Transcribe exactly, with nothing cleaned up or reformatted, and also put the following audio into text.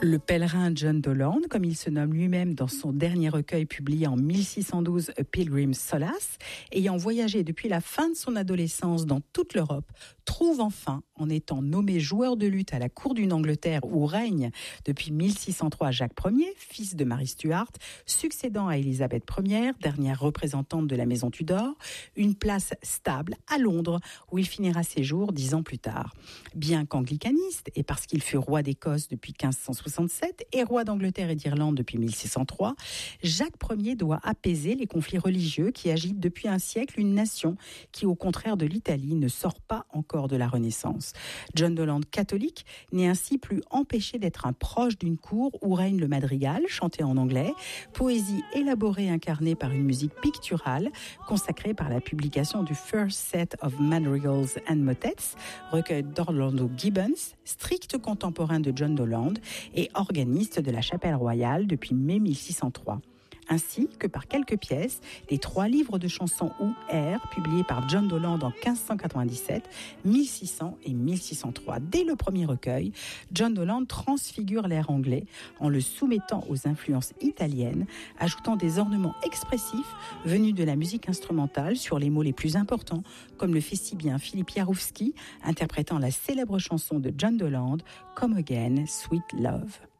Le pèlerin John Dolan, comme il se nomme lui-même dans son dernier recueil publié en mille six cent douze, A Pilgrim's Solace, ayant voyagé depuis la fin de son adolescence dans toute l'Europe, trouve enfin, en étant nommé joueur de luth à la cour d'une Angleterre où règne depuis mille six cent trois Jacques Ier, fils de Marie Stuart, succédant à Élisabeth Première, dernière représentante de la maison Tudor, une place stable à Londres où il finira ses jours dix ans plus tard. Bien qu'anglicaniste, et parce qu'il fut roi d'Écosse depuis quinze cent soixante-sept et roi d'Angleterre et d'Irlande depuis mille six cent trois, Jacques Ier doit apaiser les conflits religieux qui agitent depuis un siècle une nation qui, au contraire de l'Italie, ne sort pas encore de la Renaissance. John Dolan, catholique, n'est ainsi plus empêché d'être un proche d'une cour où règne le madrigal, chanté en anglais, poésie élaborée incarnée par une musique picturale, consacrée par la publication du First Set of Madrigals and Motets, recueil d'Orlando Gibbons, strict contemporain de John Dolan et organiste de la Chapelle Royale depuis mai mille six cent trois. Ainsi que par quelques pièces des trois livres de chansons ou airs publiés par John Dolan en quinze cent quatre-vingt-dix-sept, mille six cents et mille six cent trois. Dès le premier recueil, John Dolan transfigure l'air anglais en le soumettant aux influences italiennes, ajoutant des ornements expressifs venus de la musique instrumentale sur les mots les plus importants, comme le fait si bien Philippe Jarouski, interprétant la célèbre chanson de John Dolan, Come Again, Sweet Love.